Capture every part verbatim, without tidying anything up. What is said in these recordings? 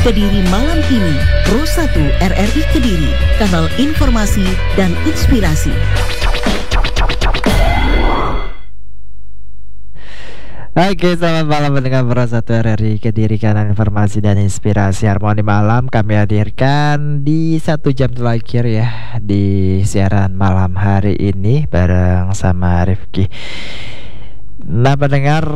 Kediri malam ini, Pro satu R R I Kediri, kanal informasi dan inspirasi. Oke, selamat malam pendengar Pro satu R R I Kediri, kanal informasi dan inspirasi. Harmoni malam kami hadirkan di satu jam terakhir ya di siaran malam hari ini bareng sama Rifki. Nah pendengar,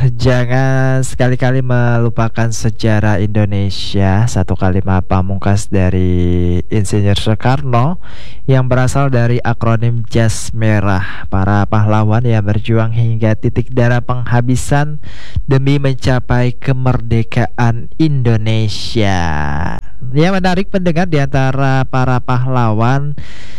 jangan sekali-kali melupakan sejarah Indonesia. Satu kalimat pamungkas dari Insinyur Soekarno yang berasal dari akronim Jas Merah. Para pahlawan yang berjuang hingga titik darah penghabisan demi mencapai kemerdekaan Indonesia. Yang menarik pendengar, di antara para pahlawan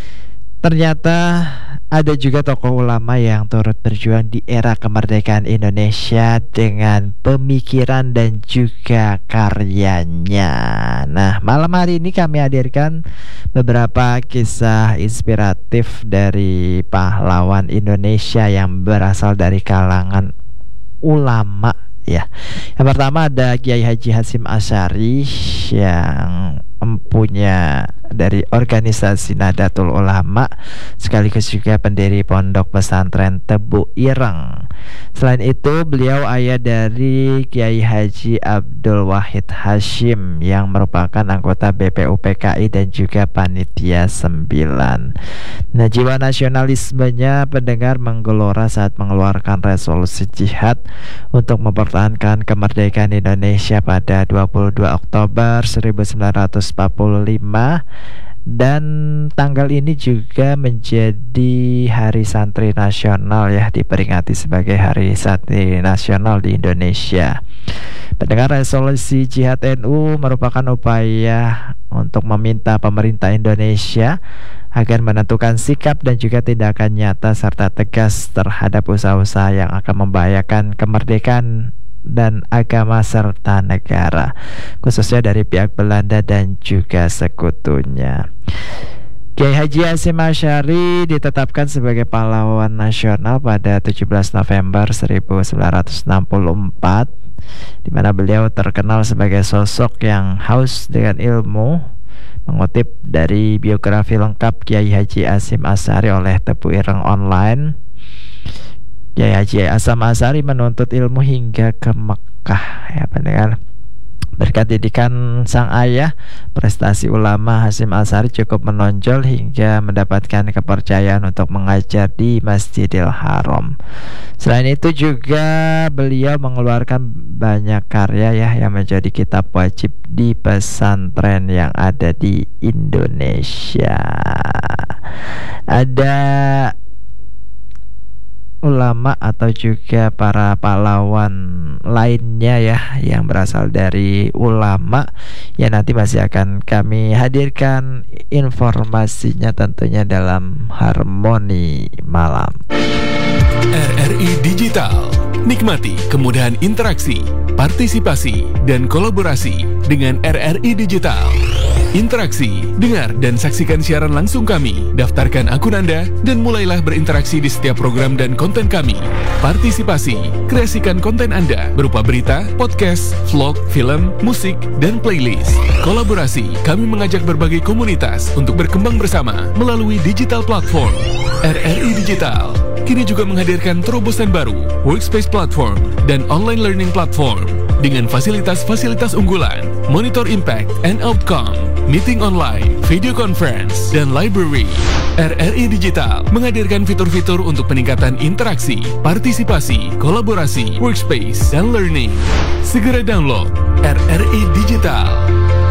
ternyata ada juga tokoh ulama yang turut berjuang di era kemerdekaan Indonesia dengan pemikiran dan juga karyanya. Nah, malam hari ini kami hadirkan beberapa kisah inspiratif dari pahlawan Indonesia yang berasal dari kalangan ulama ya. Yang pertama ada Kiai Haji Hasyim Asy'ari yang empunya dari organisasi Nahdlatul Ulama sekaligus juga pendiri Pondok Pesantren Tebu Ireng. Selain itu beliau ayah dari Kiai Haji Abdul Wahid Hasyim yang merupakan anggota B P U P K I dan juga Panitia sembilan. Nah, jiwa nasionalismenya pendengar menggelora saat mengeluarkan resolusi jihad untuk mempertahankan kemerdekaan Indonesia pada dua puluh dua Oktober seribu sembilan ratus empat puluh lima, dan tanggal ini juga menjadi Hari Santri Nasional ya, diperingati sebagai Hari Santri Nasional di Indonesia. Pendengar, resolusi Jihad N U merupakan upaya untuk meminta pemerintah Indonesia agar menentukan sikap dan juga tindakan nyata serta tegas terhadap usaha-usaha yang akan membahayakan kemerdekaan dan agama serta negara, khususnya dari pihak Belanda dan juga sekutunya. Kiai Haji Hasyim Asy'ari ditetapkan sebagai pahlawan nasional pada tujuh belas November seribu sembilan ratus enam puluh empat, di mana beliau terkenal sebagai sosok yang haus dengan ilmu. Mengutip dari biografi lengkap Kiai Haji Hasyim Asy'ari oleh Tebu Ireng Online, Kiai Haji Hasyim Asy'ari menuntut ilmu hingga ke Mekah ya pendengar. Berkat didikan sang ayah, prestasi ulama Hasyim Asy'ari cukup menonjol hingga mendapatkan kepercayaan untuk mengajar di Masjidil Haram. Selain itu juga beliau mengeluarkan banyak karya ya yang menjadi kitab wajib di pesantren yang ada di Indonesia. Ada ulama atau juga para pahlawan lainnya ya yang berasal dari ulama yang nanti masih akan kami hadirkan informasinya tentunya dalam Harmoni Malam. R R I Digital, nikmati kemudahan interaksi, partisipasi, dan kolaborasi dengan R R I Digital. Interaksi, dengar dan saksikan siaran langsung kami. Daftarkan akun Anda dan mulailah berinteraksi di setiap program dan konten kami. Partisipasi, kreasikan konten Anda berupa berita, podcast, vlog, film, musik, dan playlist. Kolaborasi, kami mengajak berbagai komunitas untuk berkembang bersama melalui digital platform. R R I Digital kini juga menghadirkan terobosan baru, workspace platform, dan online learning platform dengan fasilitas-fasilitas unggulan, monitor impact and outcome, meeting online, video conference, dan library. R R I Digital menghadirkan fitur-fitur untuk peningkatan interaksi, partisipasi, kolaborasi, workspace, dan learning. Segera download R R I Digital.